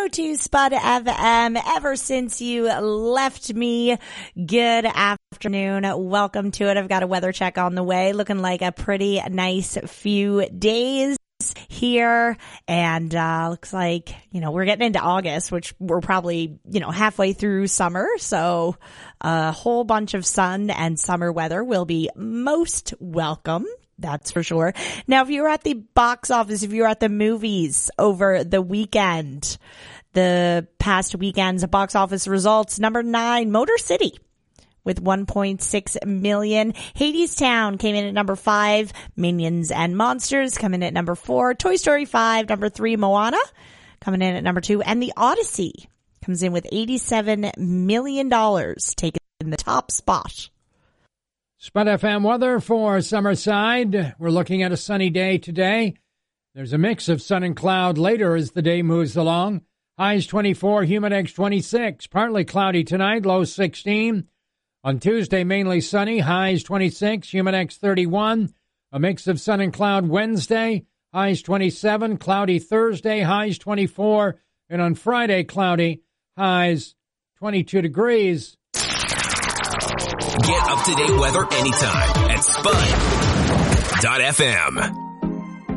to Spud FM. Ever since you left me, good afternoon. Welcome to it. I've got a weather check on the way. Looking like a pretty nice few days here, and looks like, we're getting into August, which we're probably, halfway through summer. So a whole bunch of sun and summer weather will be most welcome. That's for sure. Now, if you were at the box office, if you were at the movies over the weekend, the past weekend's box office results, number 9, Motor City with 1.6 million. Hadestown came in at number 5. Minions and Monsters coming in at number 4. Toy Story 5, number 3. Moana coming in at number 2. And The Odyssey comes in with $87 million, taking the top spot. Spud FM weather for Summerside. We're looking at a sunny day today. There's a mix of sun and cloud later as the day moves along. Highs 24, humidex 26. Partly cloudy tonight, low 16. On Tuesday, mainly sunny, highs 26, humidex 31. A mix of sun and cloud Wednesday, highs 27. Cloudy Thursday, highs 24. And on Friday, cloudy, highs 22 degrees. Get up-to-date weather anytime at Spud.fm.